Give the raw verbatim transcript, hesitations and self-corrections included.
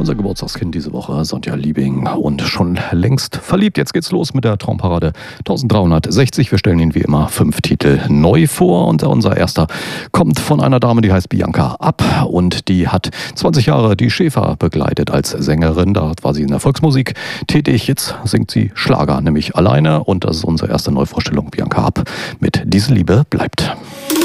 Unser Geburtstagskind diese Woche, Sonja Liebing, und schon längst verliebt. Jetzt geht's los mit der Traumparade dreizehnhundertsechzig. Wir stellen Ihnen wie immer fünf Titel neu vor und unser erster kommt von einer Dame, die heißt Bianca Ab und die hat zwanzig Jahre die Schäfer begleitet als Sängerin. Da war sie in der Volksmusik tätig. Jetzt singt sie Schlager, nämlich alleine, und das ist unsere erste Neuvorstellung. Bianca Ab mit Diese Liebe bleibt.